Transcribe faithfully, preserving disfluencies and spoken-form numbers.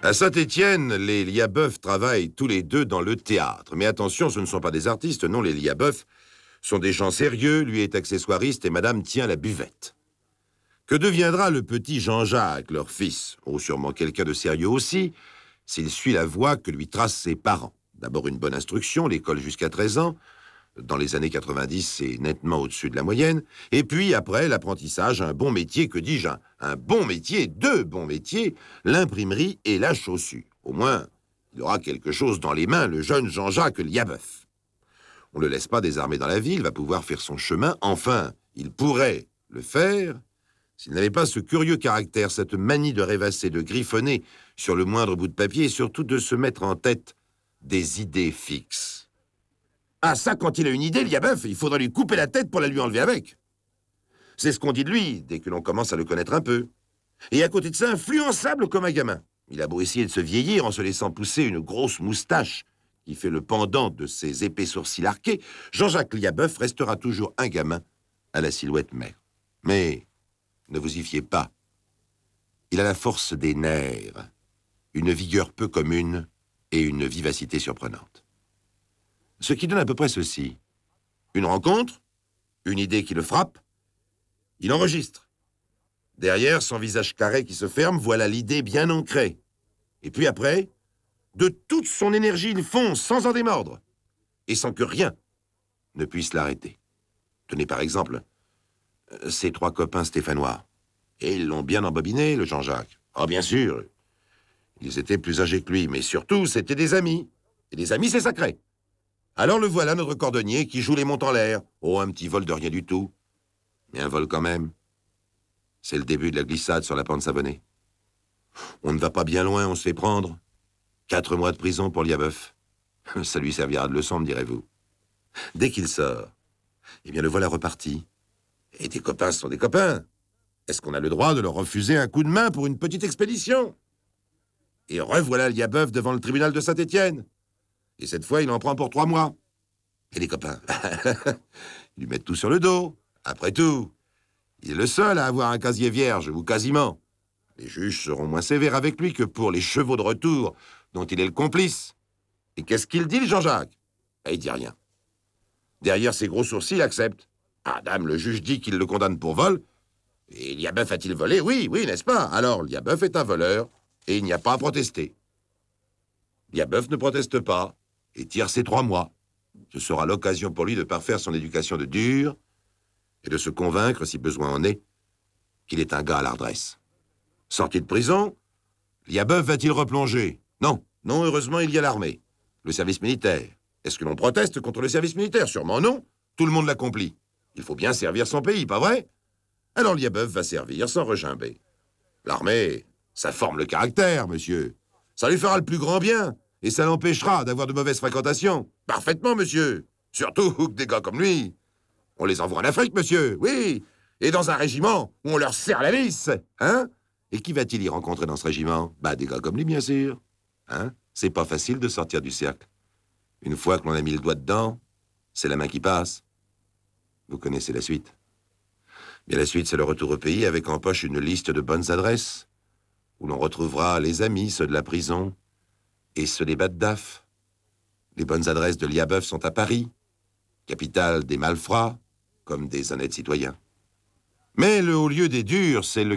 À Saint-Étienne, les Liabeuf travaillent tous les deux dans le théâtre. Mais attention, ce ne sont pas des artistes, non, les Liabeuf sont des gens sérieux, lui est accessoiriste et madame tient la buvette. Que deviendra le petit Jean-Jacques, leur fils? Oh, sûrement quelqu'un de sérieux aussi, s'il suit la voie que lui tracent ses parents. D'abord une bonne instruction, l'école jusqu'à treize ans. Dans les années quatre-vingt-dix, c'est nettement au-dessus de la moyenne. Et puis, après, l'apprentissage, un bon métier, que dis-je, un, un bon métier, deux bons métiers, l'imprimerie et la chaussure. Au moins, il aura quelque chose dans les mains, le jeune Jean-Jacques Liabeuf. On ne le laisse pas désarmé dans la ville, va pouvoir faire son chemin. Enfin, il pourrait le faire s'il n'avait pas ce curieux caractère, cette manie de rêvasser, de griffonner sur le moindre bout de papier et surtout de se mettre en tête des idées fixes. Ah, ça, quand il a une idée, Liabeuf, il faudra lui couper la tête pour la lui enlever avec. C'est ce qu'on dit de lui, dès que l'on commence à le connaître un peu. Et à côté de ça, influençable comme un gamin. Il a beau essayer de se vieillir en se laissant pousser une grosse moustache qui fait le pendant de ses épais sourcils arqués, Jean-Jacques Liabeuf restera toujours un gamin à la silhouette maigre. Mais ne vous y fiez pas. Il a la force des nerfs, une vigueur peu commune et une vivacité surprenante. Ce qui donne à peu près ceci. Une rencontre, une idée qui le frappe, il enregistre. Derrière, son visage carré qui se ferme, voilà l'idée bien ancrée. Et puis après, de toute son énergie, il fonce sans en démordre, et sans que rien ne puisse l'arrêter. Tenez par exemple, ses trois copains stéphanois. Et ils l'ont bien embobiné, le Jean-Jacques. Oh, bien sûr, ils étaient plus âgés que lui, mais surtout, c'était des amis. Et des amis, c'est sacré. Alors le voilà, notre cordonnier, qui joue les montes en l'air. Oh, un petit vol de rien du tout. Mais un vol quand même. C'est le début de la glissade sur la pente savonnée. On ne va pas bien loin, on se fait prendre. Quatre mois de prison pour Liabeuf. Ça lui servira de leçon, me direz-vous. Dès qu'il sort, eh bien le voilà reparti. Et des copains sont des copains. Est-ce qu'on a le droit de leur refuser un coup de main pour une petite expédition? Et revoilà Liabeuf devant le tribunal de Saint-Étienne. Et cette fois, il en prend pour trois mois. Et les copains, ils lui mettent tout sur le dos. Après tout, il est le seul à avoir un casier vierge, ou quasiment. Les juges seront moins sévères avec lui que pour les chevaux de retour dont il est le complice. Et qu'est-ce qu'il dit, le Jean-Jacques? Et il dit rien. Derrière ses gros sourcils, il accepte. Ah, dame, le juge dit qu'il le condamne pour vol. Et Liabeuf a-t-il volé? Oui, oui, n'est-ce pas? Alors, Liabeuf est un voleur, et il n'y a pas à protester. Liabeuf ne proteste pas, et tire ses trois mois. Ce sera l'occasion pour lui de parfaire son éducation de dur, et de se convaincre, si besoin en est, qu'il est un gars à l'ardresse. Sorti de prison, Liabeuf va-t-il replonger? Non, non, heureusement, il y a l'armée. Le service militaire. Est-ce que l'on proteste contre le service militaire? Sûrement non. Tout le monde l'accomplit. Il faut bien servir son pays, pas vrai? Alors Liabeuf va servir sans regimber. L'armée, ça forme le caractère, monsieur. Ça lui fera le plus grand bien, et ça l'empêchera d'avoir de mauvaises fréquentations. Parfaitement, monsieur. Surtout que des gars comme lui. On les envoie en Afrique, monsieur, oui. Et dans un régiment où on leur serre la vis, hein? Et qui va-t-il y rencontrer dans ce régiment? Bah, des gars comme lui, bien sûr. Hein? C'est pas facile de sortir du cercle. Une fois que l'on a mis le doigt dedans, c'est la main qui passe. Vous connaissez la suite. Bien, la suite, c'est le retour au pays avec en poche une liste de bonnes adresses, où l'on retrouvera les amis, ceux de la prison, et ceux des bas de D A F. Les bonnes adresses de Liabeuf sont à Paris, capitale des malfrats, comme des honnêtes citoyens. Mais le haut lieu des durs, c'est le